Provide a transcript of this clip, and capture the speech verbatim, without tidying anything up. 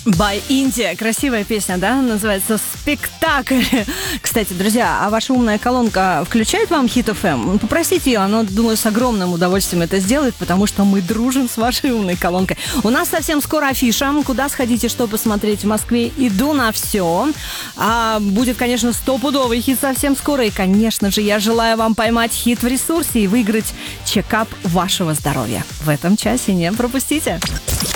By India. Красивая песня, да? Называется «Спектакль». Кстати, друзья, а ваша умная колонка включает вам Hit эф эм? Попросите ее, она, думаю, с огромным удовольствием это сделает, потому что мы дружим с вашей умной колонкой. У нас совсем скоро афиша. Куда сходить и что посмотреть в Москве? Иду на все. А будет, конечно, стопудовый хит совсем скоро. И, конечно же, я желаю вам поймать хит в ресурсе и выиграть чекап вашего здоровья. В этом часе не пропустите.